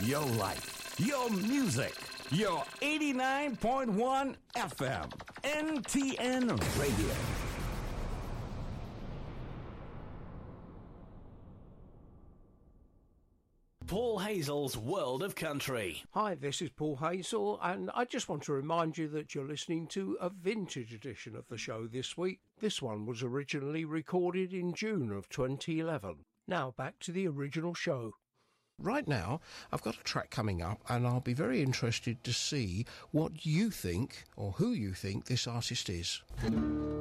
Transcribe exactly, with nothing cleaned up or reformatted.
your life, your music, your eighty-nine point one F M, N T N Radio. Paul Hazel's World of Country. Hi, this is Paul Hazel, and I just want to remind you that you're listening to a vintage edition of the show this week. This one was originally recorded in June of twenty eleven. Now back to the original show. Right now, I've got a track coming up, and I'll be very interested to see what you think, or who you think this artist is.